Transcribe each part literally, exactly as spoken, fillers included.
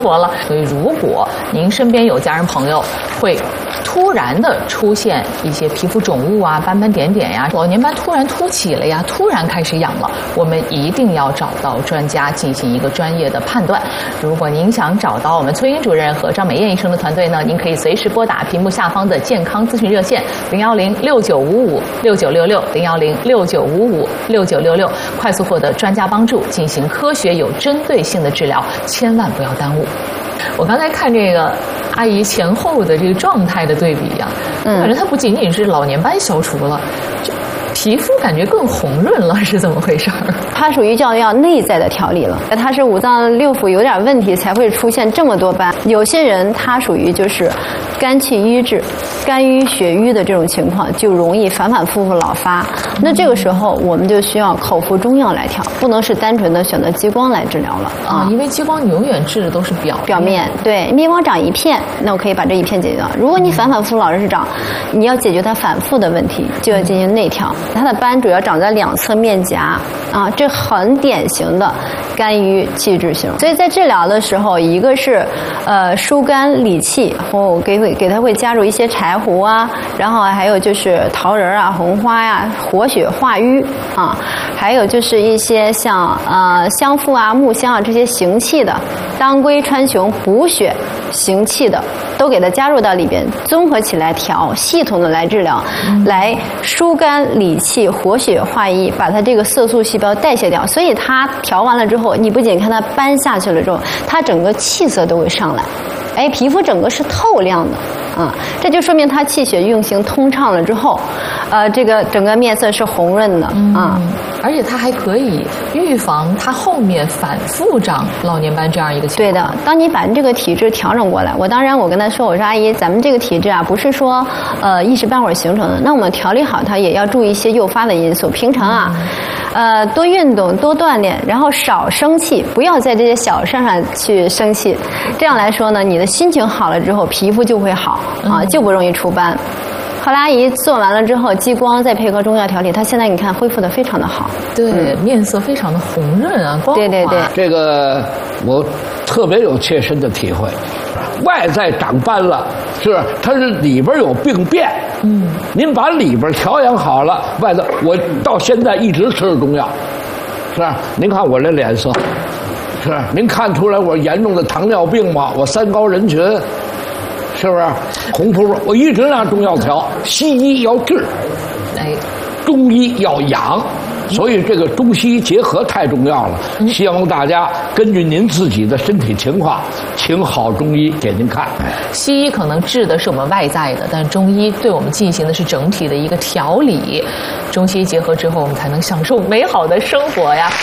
活了。所以，如果您身边有家人朋友会突然的出现一些皮肤肿物啊、斑斑点点呀、老年斑突然凸起了呀、突然开始痒了，我们一定要找到专家进行一个专业的判断。如果您想找到我们崔英主任和张美燕医生的团队呢，您可以随时拨打屏幕下方的健康咨询热线零幺零六九五五六九六六零幺零六九五五六九六六，快速获得专家帮助，进行科学有针对性的治疗，千万不要耽误。我刚才看这个阿姨前后的这个状态的对比呀、啊，嗯，感觉她不仅仅是老年斑消除了，就皮肤感觉更红润了，是怎么回事儿？ 它属于叫要内在的调理了，它是五脏六腑有点问题才会出现这么多斑。有些人他属于就是肝气瘀滞、肝郁血瘀的这种情况，就容易反反复复老发。那这个时候我们就需要口服中药来调，不能是单纯的选择激光来治疗了啊，因为激光你永远治的都是表表面。对，面光长一片，那我可以把这一片解决掉。如果你反反复复老是长，你要解决它反复的问题，就要进行内调。它的斑主要长在两侧面颊啊，这很典型的肝郁气滞型。所以在治疗的时候，一个是呃疏肝理气，或给给它会加入一些柴胡啊，然后还有就是桃仁啊、红花呀、啊，活血化瘀啊，还有就是一些像呃香附啊、木香啊这些行气的，当归、川芎补血行气的，都给它加入到里边，综合起来调，系统的来治疗，嗯、来疏肝理气、活血化瘀，把它这个色素细胞代谢掉。所以它调完了之后，你不仅看它斑下去了之后，它整个气色都会上来，哎，皮肤整个是透亮的。啊，这就说明它气血运行通畅了之后，呃，这个整个面色是红润的啊、 嗯，而且它还可以预防它后面反复长老年斑这样一个情况。 对的，当你把这个体质调整过来，我当然我跟他说，我说阿姨，咱们这个体质啊，不是说呃一时半会儿形成的，那我们调理好它也要注意一些诱发的因素。平常啊，嗯、呃，多运动，多锻炼，然后少生气，不要在这些小事上去生气。这样来说呢，你的心情好了之后，皮肤就会好。啊，就不容易出斑。后来阿姨做完了之后，激光再配合中药调理，她现在你看恢复的非常的好。 对，嗯、面色非常的红润啊，光滑。 对对对， 这个我特别有切身的体会。外在长斑了，是它是里边有病变。嗯，您把里边调养好了，外头我到现在一直吃着中药，是吧？您看我这脸色，是您看出来我严重的糖尿病吗？我三高人群。是不是红扑扑？我一直拿中药调，西医要治，哎，中医要养，所以这个中西医结合太重要了。希望大家根据您自己的身体情况，请好中医给您看。 西医可能治的是我们外在的，但中医对我们进行的是整体的一个调理。中西医结合之后，我们才能享受美好的生活呀。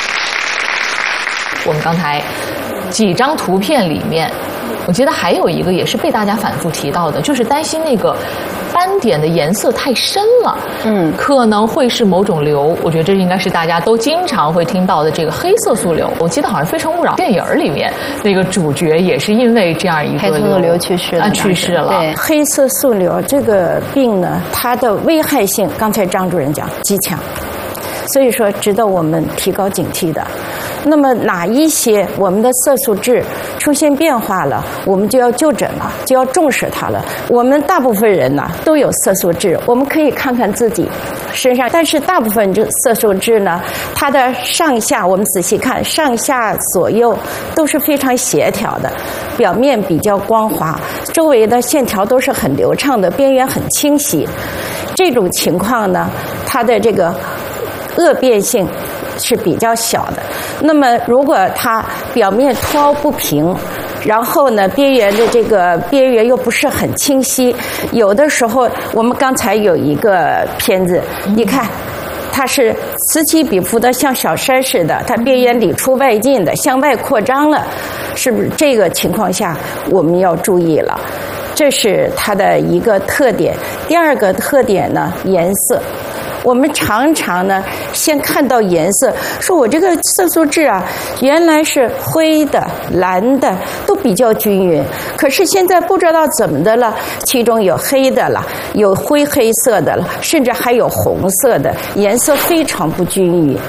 我们刚才几张图片里面。我觉得还有一个也是被大家反复提到的，就是担心那个斑点的颜色太深了，嗯，可能会是某种瘤。我觉得这应该是大家都经常会听到的这个黑色素瘤。我记得好像《非诚勿扰》电影里面那个主角也是因为这样一个黑色素瘤去世了， 啊，去世了。 对，黑色素瘤这个病呢，它的危害性，刚才张主任讲极强，所以说值得我们提高警惕的。那么哪一些我们的色素质出现变化了，我们就要就诊了，就要重视它了。我们大部分人呢都有色素质，我们可以看看自己身上，但是大部分这色素质呢，它的上下我们仔细看，上下左右都是非常协调的，表面比较光滑，周围的线条都是很流畅的，边缘很清晰。这种情况呢，它的这个恶变性是比较小的。那么如果它表面凸凹不平，然后呢边缘的这个边缘又不是很清晰，有的时候我们刚才有一个片子，你看它是此起彼伏的，像小山似的，它边缘里出外进的，向外扩张了，是不是这个情况下我们要注意了？这是它的一个特点。第二个特点呢，颜色。我们常常呢，先看到颜色，说我这个色素质啊，原来是灰的、蓝的，都比较均匀。可是现在不知道怎么的了，其中有黑的了，有灰黑色的了，甚至还有红色的，颜色非常不均匀。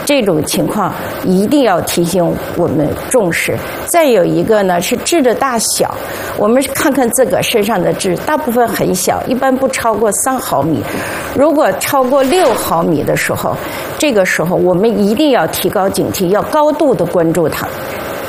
这种情况一定要提醒我们重视。再有一个呢是痣的大小，我们看看自个儿身上的痣，大部分很小，一般不超过三毫米。如果超过六毫米的时候，这个时候我们一定要提高警惕，要高度的关注它。